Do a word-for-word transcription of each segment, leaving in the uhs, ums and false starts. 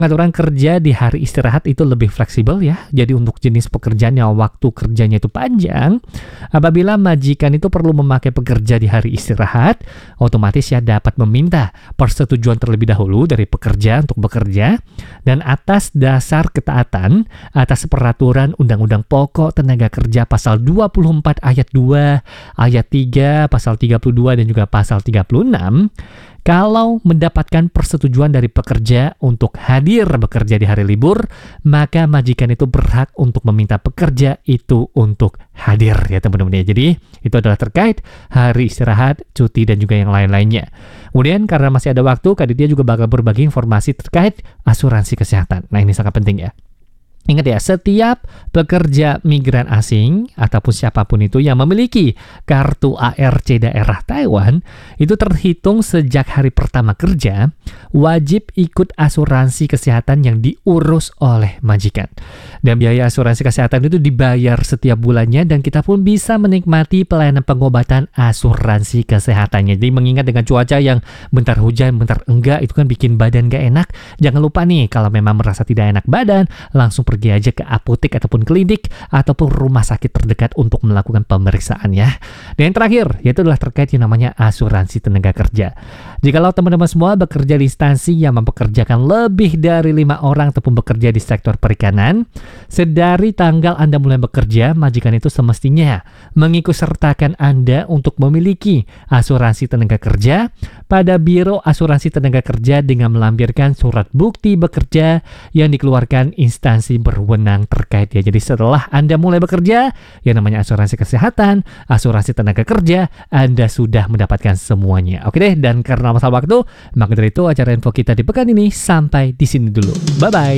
Aturan kerja di hari istirahat itu lebih fleksibel ya. Jadi untuk jenis pekerjaan yang waktu kerjanya itu panjang, apabila majikan itu perlu memakai pekerja di hari istirahat, otomatis ya dapat meminta persetujuan terlebih dahulu dari pekerja untuk bekerja, dan atas dasar ketaatan atas peraturan Undang-Undang Pokok Tenaga Kerja pasal dua puluh empat ayat dua, ayat tiga, pasal tiga puluh dua dan juga pasal tiga puluh enam. Kalau mendapatkan persetujuan dari pekerja untuk hadir bekerja di hari libur, maka majikan itu berhak untuk meminta pekerja itu untuk hadir ya teman-teman ya. Jadi itu adalah terkait hari istirahat, cuti dan juga yang lain-lainnya. Kemudian karena masih ada waktu, Kak Ditya juga bakal berbagi informasi terkait asuransi kesehatan. Nah ini sangat penting ya. Ingat ya, setiap pekerja migran asing ataupun siapapun itu yang memiliki kartu A R C daerah Taiwan itu terhitung sejak hari pertama kerja wajib ikut asuransi kesehatan yang diurus oleh majikan. Dan biaya asuransi kesehatan itu dibayar setiap bulannya dan kita pun bisa menikmati pelayanan pengobatan asuransi kesehatannya. Jadi mengingat dengan cuaca yang bentar hujan, bentar enggak, itu kan bikin badan gak enak. Jangan lupa nih, kalau memang merasa tidak enak badan, langsung pergi aja ke apotek ataupun klinik ataupun rumah sakit terdekat untuk melakukan pemeriksaan ya. Dan yang terakhir yaitu adalah terkait yang namanya asuransi tenaga kerja. Jikalau teman-teman semua bekerja di instansi yang mempekerjakan lebih dari lima orang ataupun bekerja di sektor perikanan, sedari tanggal Anda mulai bekerja, majikan itu semestinya mengikutsertakan Anda untuk memiliki asuransi tenaga kerja pada Biro Asuransi Tenaga Kerja dengan melampirkan surat bukti bekerja yang dikeluarkan instansi berwenang terkait ya. Jadi setelah Anda mulai bekerja, yang namanya asuransi kesehatan, asuransi tenaga kerja, Anda sudah mendapatkan semuanya. Oke deh, dan karena masalah waktu, maka dari itu acara info kita di pekan ini sampai di sini dulu. Bye-bye.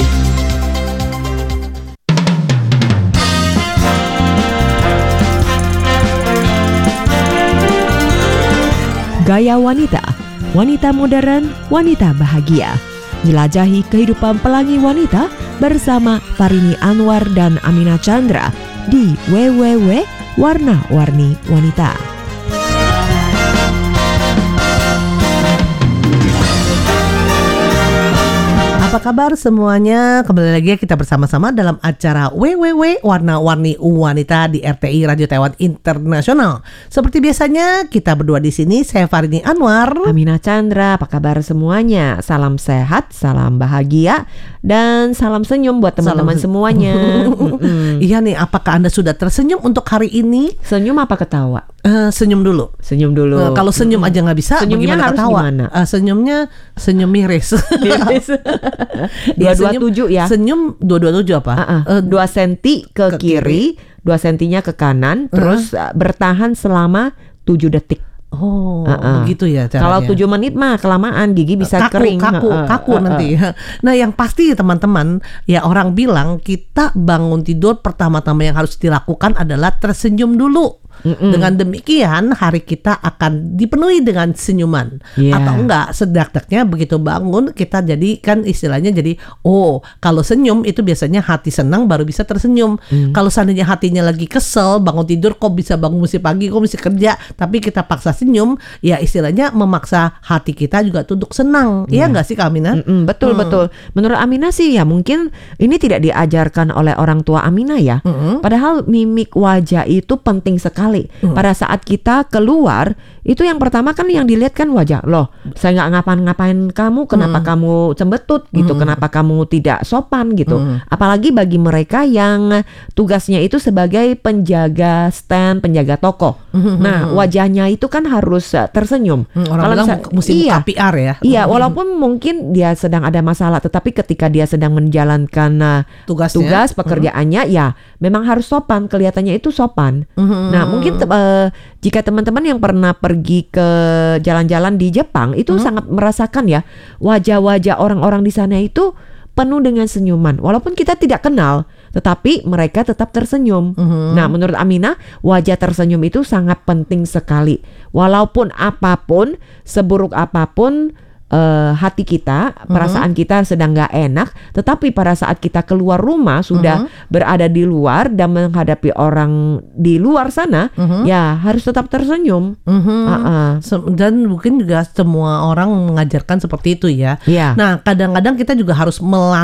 Gaya wanita, wanita modern, wanita bahagia. Jelajahi kehidupan pelangi wanita bersama Farini Anwar dan Amina Chandra di w w w titik warna warni wanita. Apa kabar semuanya? Kembali lagi kita bersama-sama dalam acara W W W Warna-Warni Wanita di R T I Radio Taiwan Internasional. Seperti biasanya kita berdua di sini, saya Farini Anwar, Amina Chandra. Apa kabar semuanya? Salam sehat, salam bahagia, dan salam senyum buat teman-teman Salam. semuanya. Iya nih, apakah Anda sudah tersenyum untuk hari ini? Senyum apa ketawa? Uh, senyum dulu. Senyum dulu. Uh, kalau senyum Mm-mm. aja nggak bisa, Senyumnya bagaimana harus ketawa? gimana? Uh, senyumnya senyum miris. dua dua tujuh ya. Senyum dua dua tujuh apa? Uh-uh. Uh, dua senti ke, ke kiri, dua sentinya ke kanan, Uh-huh. terus uh, bertahan selama tujuh detik. Oh, Uh-uh. begitu ya caranya. Kalau tujuh menit mah kelamaan, gigi bisa kaku, kering. kaku, Uh-uh. kaku Uh-uh. nanti. Nah, yang pasti teman-teman, ya orang bilang kita bangun tidur pertama-tama yang harus dilakukan adalah tersenyum dulu. Mm-mm. Dengan demikian hari kita akan dipenuhi dengan senyuman. Yeah. Atau enggak, sedak-daknya begitu bangun kita jadi kan istilahnya jadi oh, kalau senyum itu biasanya hati senang baru bisa tersenyum. Mm. Kalau seandainya hatinya lagi kesel, bangun tidur kok bisa bangun mesti pagi, kok mesti kerja, tapi kita paksa senyum, ya istilahnya memaksa hati kita juga tunduk senang. Iya enggak sih Kak Amina? Mm-mm, betul Hmm. betul. Menurut Amina sih ya mungkin ini tidak diajarkan oleh orang tua Amina ya. Mm-mm. Padahal mimik wajah itu penting sekali. Mm. Pada saat kita keluar itu yang pertama kan yang dilihat kan wajah. Loh, saya nggak ngapain-ngapain kamu, kenapa Mm. kamu cembetut gitu, Mm. kenapa kamu tidak sopan gitu. Mm. Apalagi bagi mereka yang tugasnya itu sebagai penjaga stand, penjaga toko. Mm. Nah, wajahnya itu kan harus uh, tersenyum. Hmm, orang Kalau bilang misal- mesti iya. buka P R ya. Iya, walaupun mungkin dia sedang ada masalah, tetapi ketika dia sedang menjalankan uh, Tugasnya. tugas pekerjaannya, ya memang harus sopan. Kelihatannya itu sopan. Hmm. Nah, mungkin te- uh, jika teman-teman yang pernah pergi ke jalan-jalan di Jepang itu sangat merasakan ya wajah-wajah orang-orang di sana itu penuh dengan senyuman. Walaupun kita tidak kenal, tetapi mereka tetap tersenyum. Nah, menurut Amina, wajah tersenyum itu sangat penting sekali. Walaupun apapun, seburuk apapun uh, hati kita, perasaan kita sedang nggak enak, tetapi pada saat kita keluar rumah sudah Mhm. berada di luar dan menghadapi orang di luar sana, Mhm. ya harus tetap tersenyum. Mhm. Uh-uh. Se- Dan mungkin juga semua orang mengajarkan seperti itu ya. Ya. Nah, kadang-kadang kita juga harus melatih